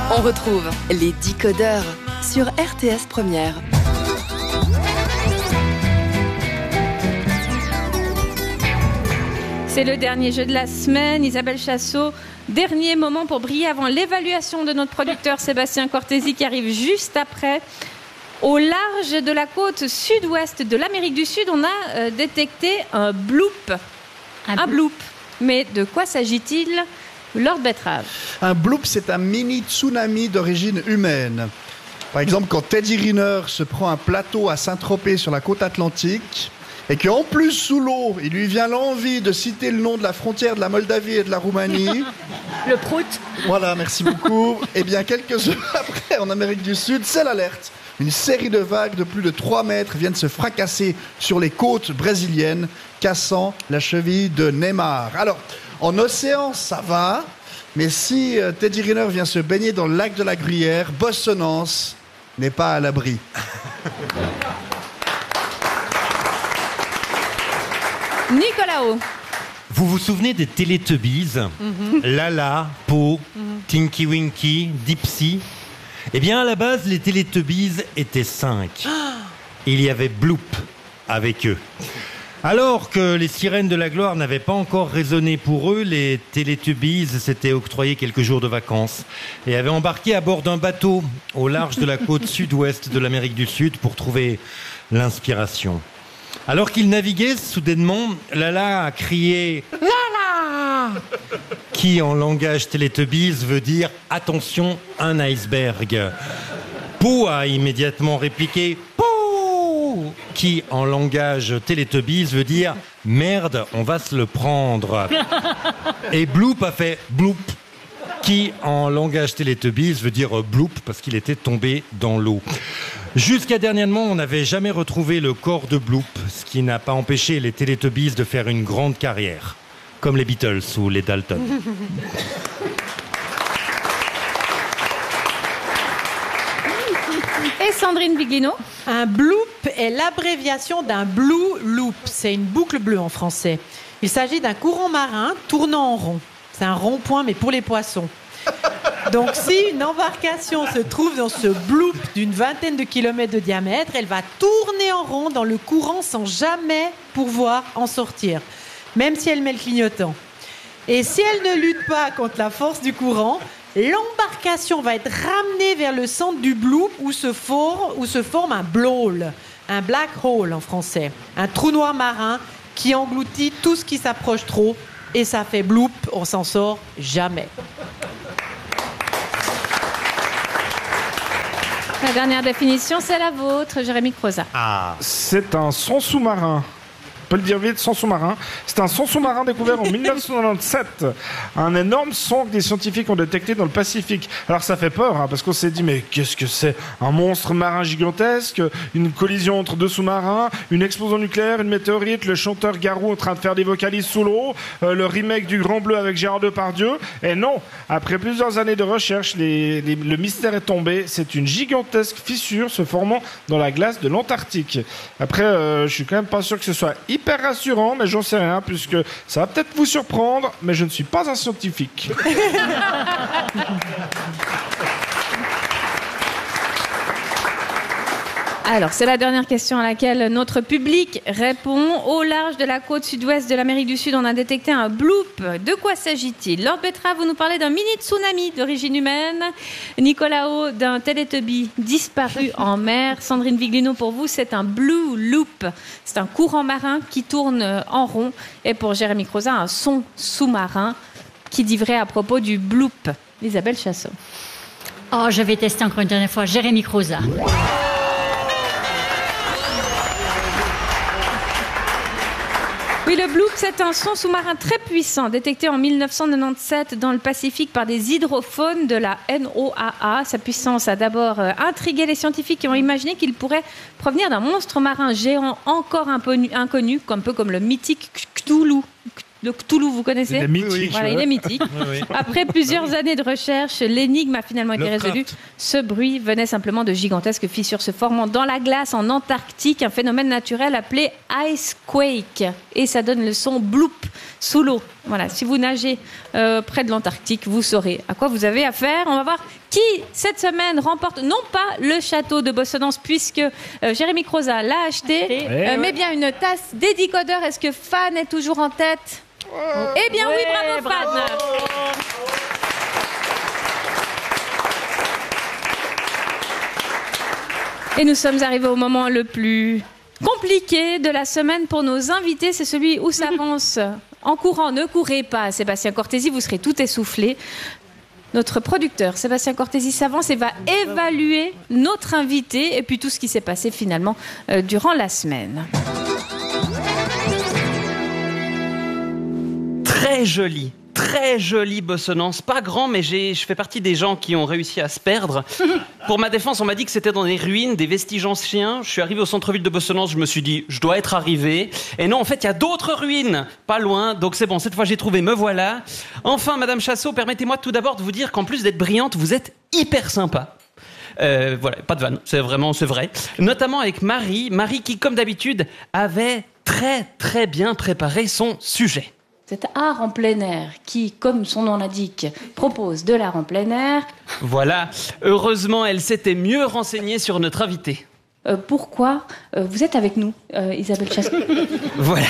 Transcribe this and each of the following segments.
On retrouve les Décodeurs sur RTS Première. C'est le dernier jeu de la semaine. Isabelle Chassot, dernier moment pour briller avant l'évaluation de notre producteur Sébastien Cortési qui arrive juste après. Au large de la côte sud-ouest de l'Amérique du Sud, on a détecté un bloop. Un bloop. Mais de quoi s'agit-il, Lord Betrave? Un bloop, c'est un mini tsunami d'origine humaine. Par exemple, quand Teddy Riner se prend un plateau à Saint-Tropez sur la côte atlantique et qu'en plus, sous l'eau, il lui vient l'envie de citer le nom de la frontière de la Moldavie et de la Roumanie. Le prout. Voilà, merci beaucoup. Eh bien, quelques heures après, en Amérique du Sud, c'est l'alerte. Une série de vagues de plus de 3 mètres viennent se fracasser sur les côtes brésiliennes, cassant la cheville de Neymar. Alors, en océan, ça va, mais si Teddy Riner vient se baigner dans le lac de la Gruyère, Bossonance n'est pas à l'abri. Nicolas. Vous vous souvenez des Teletubbies? Lala, Po, Tinky Winky, Dipsy? Eh bien, à la base, les Teletubbies étaient 5. Il y avait Bloop avec eux. Alors que les sirènes de la gloire n'avaient pas encore résonné pour eux, les Teletubbies s'étaient octroyés quelques jours de vacances et avaient embarqué à bord d'un bateau au large de la côte sud-ouest de l'Amérique du Sud pour trouver l'inspiration. Alors qu'ils naviguaient, soudainement, Lala a crié « Lala !» qui, en langage Teletubbies, veut dire « Attention, un iceberg ». Po a immédiatement répliqué « Po !» qui, en langage Teletubbies, veut dire « Merde, on va se le prendre ». Et Bloop a fait « Bloop » qui, en langage Teletubbies, veut dire « Bloop » parce qu'il était tombé dans l'eau. Jusqu'à dernièrement, on n'avait jamais retrouvé le corps de Bloop, ce qui n'a pas empêché les Teletubbies de faire une grande carrière, comme les Beatles ou les Dalton. Et Sandrine Viglino? Un bloop est l'abréviation d'un blue loop. C'est une boucle bleue en français. Il s'agit d'un courant marin tournant en rond. C'est un rond-point, mais pour les poissons. Donc, si une embarcation se trouve dans ce bloop d'une vingtaine de kilomètres de diamètre, elle va tourner en rond dans le courant sans jamais pouvoir en sortir, même si elle met le clignotant. Et si elle ne lutte pas contre la force du courant, l'embarcation va être ramenée vers le centre du bloop où se forme un blowhole, un black hole en français, un trou noir marin qui engloutit tout ce qui s'approche trop, et ça fait bloop, on s'en sort jamais. La dernière définition, c'est la vôtre, Jérémy Croza. C'est un son sous-marin. On peut le dire vite, son sous-marin. C'est un son sous-marin découvert en 1997. Un énorme son que des scientifiques ont détecté dans le Pacifique. Alors ça fait peur, parce qu'on s'est dit, mais qu'est-ce que c'est? Un monstre marin gigantesque, une collision entre deux sous-marins, une explosion nucléaire, une météorite, le chanteur Garou en train de faire des vocalises sous l'eau, le remake du Grand Bleu avec Gérard Depardieu. Et non, après plusieurs années de recherche, le mystère est tombé. C'est une gigantesque fissure se formant dans la glace de l'Antarctique. Après, je suis quand même pas sûr que ce soit hyper rassurant, mais j'en sais rien, puisque ça va peut-être vous surprendre, mais je ne suis pas un scientifique. Alors, c'est la dernière question à laquelle notre public répond. Au large de la côte sud-ouest de l'Amérique du Sud, on a détecté un bloop. De quoi s'agit-il? Lord Betrave, vous nous parlez d'un mini tsunami d'origine humaine. Nicolas, d'un Teletubby disparu en mer. Sandrine Viglino, pour vous, c'est un blue loop. C'est un courant marin qui tourne en rond. Et pour Jérémy Croza, un son sous-marin qui dit vrai à propos du bloop. Isabelle Chassot. Oh, je vais tester encore une dernière fois. Jérémy Croza. Oui, le bloop, c'est un son sous-marin très puissant, détecté en 1997 dans le Pacifique par des hydrophones de la NOAA. Sa puissance a d'abord intrigué les scientifiques qui ont imaginé qu'il pourrait provenir d'un monstre marin géant encore inconnu, un peu comme le mythique Cthulhu. Le Cthulhu, vous connaissez? Il est mythique. Voilà, il est mythique. Oui. Après plusieurs années de recherche, l'énigme a finalement été résolue. Ce bruit venait simplement de gigantesques fissures se formant dans la glace en Antarctique, un phénomène naturel appelé icequake. Et ça donne le son bloop sous l'eau. Voilà, si vous nagez près de l'Antarctique, vous saurez à quoi vous avez affaire. On va voir qui, cette semaine, remporte non pas le château de Bossonance, puisque Jérémy Croza l'a acheté, mais bien une tasse des décodeurs. Est-ce que Fan est toujours en tête ? Eh bien oui, bravo Fan. Et nous sommes arrivés au moment le plus compliqué de la semaine pour nos invités. C'est celui où s'avance en courant. Ne courez pas, Sébastien Cortési, vous serez tout essoufflé. Notre producteur, Sébastien Cortési, s'avance et va évaluer notre invité et puis tout ce qui s'est passé finalement durant la semaine. Très jolie Bossonance, pas grand, mais je fais partie des gens qui ont réussi à se perdre. Pour ma défense, on m'a dit que c'était dans des ruines, des vestiges anciens. Je suis arrivé au centre-ville de Bossonance, je me suis dit, je dois être arrivé. Et non, en fait, il y a d'autres ruines, pas loin, donc c'est bon, cette fois j'ai trouvé, me voilà. Enfin, Madame Chassot, permettez-moi tout d'abord de vous dire qu'en plus d'être brillante, vous êtes hyper sympa. Voilà, pas de vanne, c'est vrai. Notamment avec Marie qui, comme d'habitude, avait très bien préparé son sujet. Cet art en plein air qui, comme son nom l'indique, propose de l'art en plein air. Voilà, heureusement, elle s'était mieux renseignée sur notre invité. Pourquoi vous êtes avec nous, Isabelle Chassot? Voilà.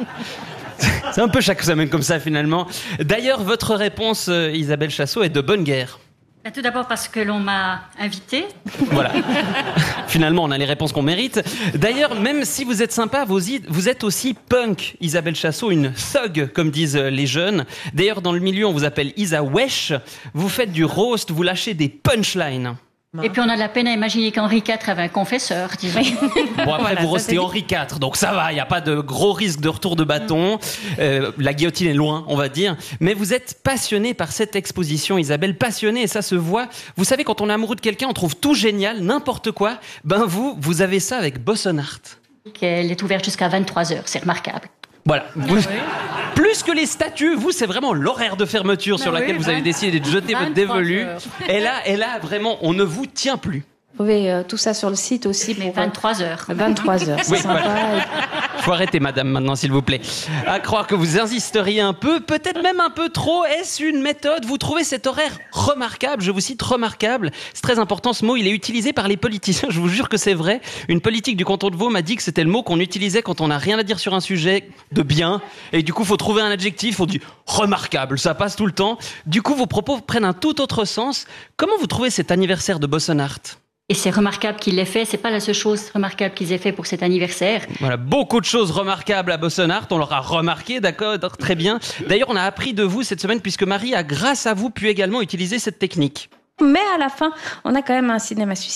C'est un peu chaque semaine comme ça, finalement. D'ailleurs, votre réponse, Isabelle Chassot, est de bonne guerre. Tout d'abord parce que l'on m'a invitée. Voilà. Finalement, on a les réponses qu'on mérite. D'ailleurs, même si vous êtes sympa, vous êtes aussi punk, Isabelle Chassot, une thug, comme disent les jeunes. D'ailleurs, dans le milieu, on vous appelle Isa Wesh. Vous faites du roast, vous lâchez des punchlines. Et puis on a de la peine à imaginer qu'Henri IV avait un confesseur, disons. Bon, après, vous roastez Henri IV, donc ça va, il n'y a pas de gros risque de retour de bâton. La guillotine est loin, on va dire. Mais vous êtes passionnée par cette exposition, Isabelle, passionnée, et ça se voit. Vous savez, quand on est amoureux de quelqu'un, on trouve tout génial, n'importe quoi. Ben vous avez ça avec Bossonart. Elle est ouverte jusqu'à 23h, c'est remarquable. Voilà. Plus que les statues, vous, c'est vraiment l'horaire de fermeture sur laquelle vous avez décidé de jeter votre dévolu. Et là, vraiment, on ne vous tient plus. Vous trouvez tout ça sur le site aussi. Mais 23h. 23h, c'est sympa. Voilà. Faut arrêter, madame, maintenant, s'il vous plaît. À croire que vous insisteriez un peu, peut-être même un peu trop. Est-ce une méthode? Vous trouvez cet horaire remarquable? Je vous cite remarquable. C'est très important, ce mot, il est utilisé par les politiciens. Je vous jure que c'est vrai. Une politique du canton de Vaud m'a dit que c'était le mot qu'on utilisait quand on n'a rien à dire sur un sujet de bien. Et du coup, faut trouver un adjectif. On dit remarquable. Ça passe tout le temps. Du coup, vos propos prennent un tout autre sens. Comment vous trouvez cet anniversaire de Bossonart? Et c'est remarquable qu'il l'ait fait, c'est pas la seule chose remarquable qu'ils aient fait pour cet anniversaire. Voilà, beaucoup de choses remarquables à Bossonart, on l'aura remarqué, d'accord, très bien. D'ailleurs, on a appris de vous cette semaine puisque Marie a, grâce à vous, pu également utiliser cette technique. Mais à la fin, on a quand même un cinéma suicide.